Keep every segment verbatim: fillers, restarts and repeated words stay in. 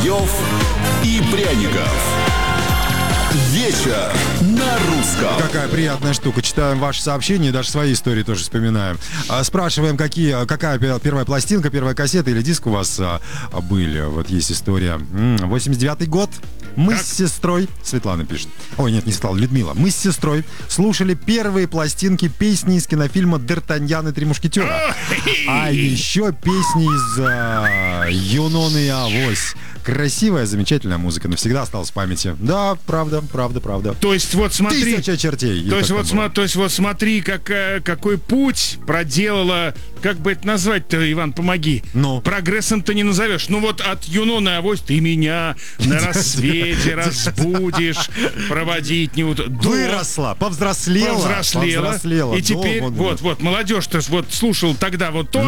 Соловьев и Пряников. Вечер на русском. Какая приятная штука. Читаем ваши сообщения, даже свои истории тоже вспоминаем. А, спрашиваем, какие, какая первая пластинка, первая кассета или диск у вас а, были. Вот есть история. восемьдесят девятый год. Мы как? с сестрой, Светлана пишет. Ой, нет, не Светлана, Людмила. Мы с сестрой слушали первые пластинки, песни из кинофильма «Д'Артаньян и три мушкетера». А еще песни из а, «Юнон и Авось». Красивая, замечательная музыка, навсегда осталась в памяти. Да, правда, правда, правда. То есть вот смотри... Тысяча чертей. То есть вот, см, то есть вот смотри, как, какой путь проделала... Как бы это назвать-то, Иван, помоги. Ну. Прогрессом-то не назовешь. Ну вот от Юнона и Авось ты меня на рассвете разбудишь, проводить не... Выросла, повзрослела. Повзрослела. И теперь, вот, вот, молодежь-то вот слушал тогда вот то,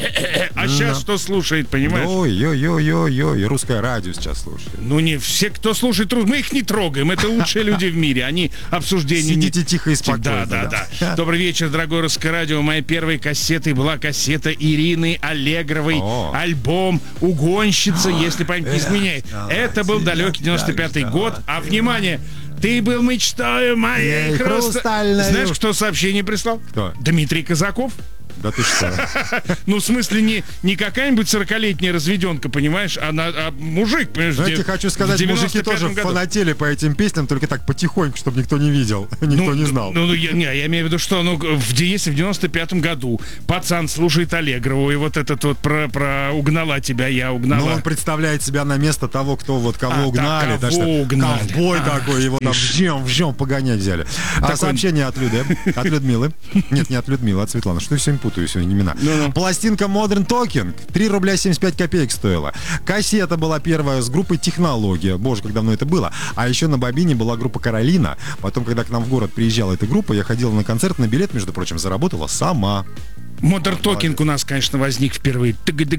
а сейчас что слушает, понимаешь? Ой-ой-ой-ой-ой, русское радио сейчас слушает. Ну не все, кто слушает, мы их не трогаем, это лучшие люди в мире, они обсуждения... Сидите тихо и спокойно. Да, да, да. Добрый вечер, дорогое русское радио. Моей первой кассетой была кассета Ирины Аллегровой. О. Альбом «Угонщица», если память не изменяет. Это был далекий девяносто пятый год. А внимание, ты был мечтой моей хрустальной. Знаешь, кто сообщение прислал? Кто? Дмитрий Казаков. Да ты что? Ну, в смысле, не, не какая-нибудь сорокалетняя разведенка, понимаешь, а, на, а мужик, понимаешь. Я тебе хочу сказать, мужики тоже году. фанатели по этим песням, только так потихоньку, чтобы никто не видел, никто ну, не знал. Ну, ну я, не, я имею в виду, что ну, в, если в девяносто пятом году пацан слушает Аллегрову, и вот этот вот про, про «угнала тебя, я угнала». Ну, он представляет себя на место того, кто вот кого а, угнали. Да, кого угнали. Ковбой а, такой, его там вжем, вжем погонять взяли. А такой... сообщение от Люды, от Людмилы. Нет, не от Людмилы, от Светланы. Что я сегодня путаю, сегодня имена. Ну-ну. Пластинка Modern Talking три рубля семьдесят пять копеек стоила. Кассета была первая с группой «Технология». Боже, как давно это было. А еще на бобине была группа «Каролина». Потом, когда к нам в город приезжала эта группа, я ходила на концерт, на билет, между прочим, заработала сама. Modern Talking у нас, конечно, возник впервые.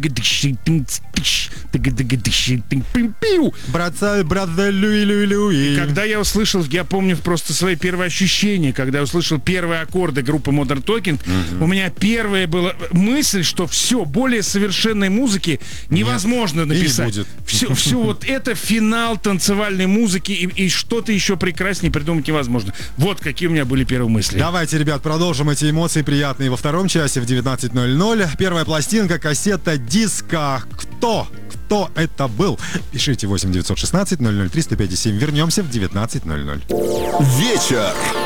Братца, братца, люи, люи, люи. Когда я услышал, я помню просто свои первые ощущения, когда я услышал первые аккорды группы Modern Talking, угу. у меня первая была мысль, что все, более совершенной музыки невозможно Нет, написать. Все, все вот это финал танцевальной музыки, и, и что-то еще прекраснее придумать невозможно. Вот какие у меня были первые мысли. Давайте, ребят, продолжим эти эмоции приятные во втором часе в девятнадцать ноль ноль. Первая пластинка, кассета, диска. Кто? Кто это был? Пишите восемь девятьсот шестнадцать ноль ноль три сто пятьдесят семь. Вернемся в девятнадцать ноль ноль. Вечер